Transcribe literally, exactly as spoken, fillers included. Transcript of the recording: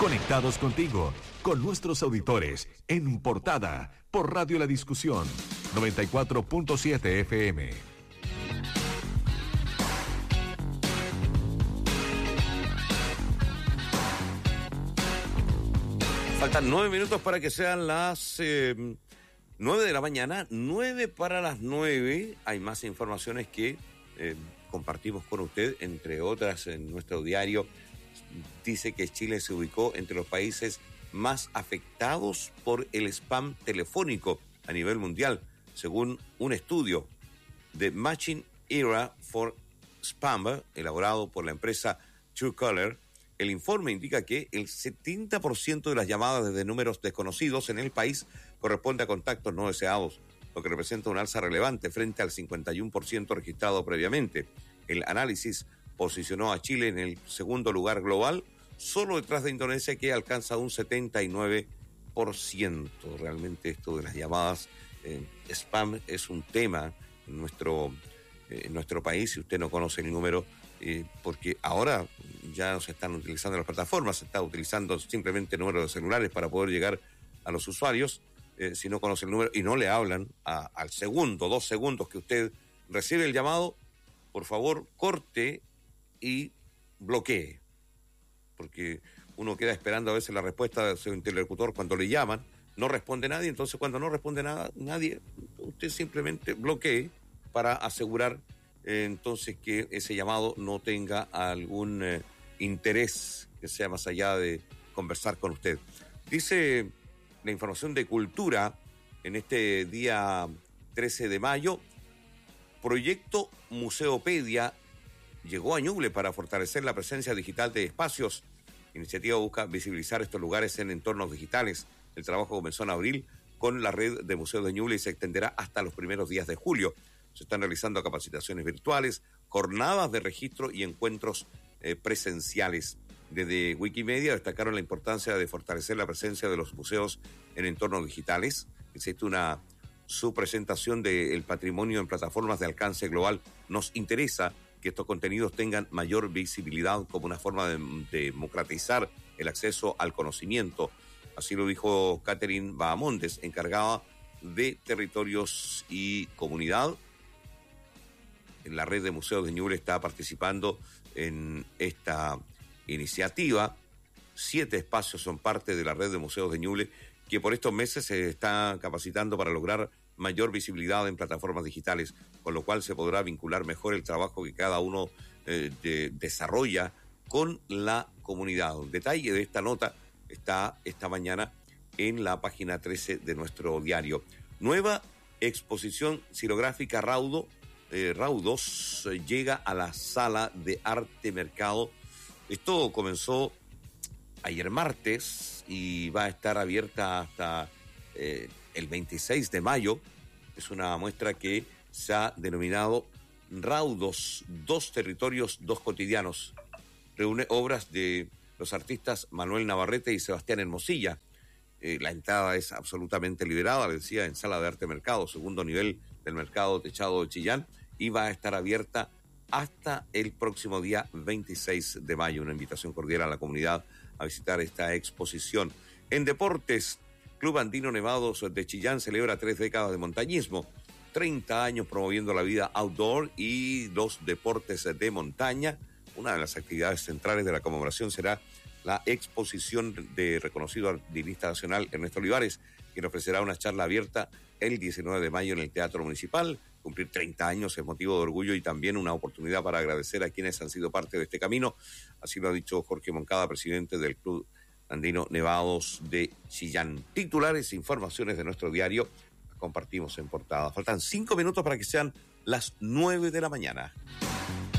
Conectados contigo, con nuestros auditores, en Portada, por Radio La Discusión, noventa y cuatro punto siete F M. Faltan nueve minutos para que sean las eh, nueve de la mañana, nueve para las nueve. Hay más informaciones que eh, compartimos con usted, entre otras en nuestro diario. Dice que Chile se ubicó entre los países más afectados por el spam telefónico a nivel mundial, según un estudio de Matching Era for Spam, elaborado por la empresa Truecaller. El informe indica que el setenta por ciento de las llamadas desde números desconocidos en el país corresponde a contactos no deseados, lo que representa un alza relevante frente al cincuenta y uno por ciento registrado previamente. El análisis posicionó a Chile en el segundo lugar global, solo detrás de Indonesia, que alcanza un setenta y nueve por ciento. Realmente esto de las llamadas eh, spam es un tema en nuestro, eh, en nuestro país, si usted no conoce el número, eh, porque ahora ya no se están utilizando las plataformas, se está utilizando simplemente números de celulares para poder llegar a los usuarios. Eh, si no conoce el número y no le hablan a, al segundo, dos segundos que usted recibe el llamado, por favor, corte y bloquee, porque uno queda esperando a veces la respuesta de su interlocutor cuando le llaman, no responde nadie, entonces cuando no responde nada, nadie, usted simplemente bloquee para asegurar eh, entonces que ese llamado no tenga algún eh, interés que sea más allá de conversar con usted. Dice la información de cultura en este día trece de mayo, proyecto Museopedia llegó a Ñuble para fortalecer la presencia digital de espacios. La iniciativa busca visibilizar estos lugares en entornos digitales. El trabajo comenzó en abril con la red de museos de Ñuble y se extenderá hasta los primeros días de julio. Se están realizando capacitaciones virtuales, jornadas de registro y encuentros eh, presenciales. Desde Wikimedia destacaron la importancia de fortalecer la presencia de los museos en entornos digitales. Existe una subpresentación del patrimonio en plataformas de alcance global. Nos interesa que estos contenidos tengan mayor visibilidad como una forma de, de democratizar el acceso al conocimiento. Así lo dijo Catherine Bahamondes, encargada de territorios y comunidad. En la red de museos de Ñuble está participando en esta iniciativa. Siete espacios son parte de la red de museos de Ñuble, que por estos meses se está capacitando para lograr mayor visibilidad en plataformas digitales, con lo cual se podrá vincular mejor el trabajo que cada uno eh, de, desarrolla con la comunidad. Un detalle de esta nota está esta mañana en la página trece de nuestro diario. Nueva exposición xilográfica Raudo, eh, Raudos eh, llega a la Sala de Arte Mercado. Esto comenzó ayer martes y va a estar abierta hasta eh, el veintiséis de mayo. Es una muestra que se ha denominado Raudos, dos territorios, dos cotidianos. Reúne obras de los artistas Manuel Navarrete y Sebastián Hermosilla. Eh, la entrada es absolutamente liberada, le decía, en Sala de Arte Mercado, segundo nivel del Mercado Techado de Chillán, y va a estar abierta hasta el próximo día veintiséis de mayo. Una invitación cordial a la comunidad a visitar esta exposición. En deportes, Club Andino Nevados de Chillán celebra tres décadas de montañismo, treinta años promoviendo la vida outdoor y los deportes de montaña. Una de las actividades centrales de la conmemoración será la exposición de reconocido artista nacional Ernesto Olivares, quien ofrecerá una charla abierta el diecinueve de mayo en el Teatro Municipal. Cumplir treinta años es motivo de orgullo y también una oportunidad para agradecer a quienes han sido parte de este camino. Así lo ha dicho Jorge Moncada, presidente del Club Andino Nevados de Chillán. Titulares e informaciones de nuestro diario las compartimos en portada. Faltan cinco minutos para que sean las nueve de la mañana.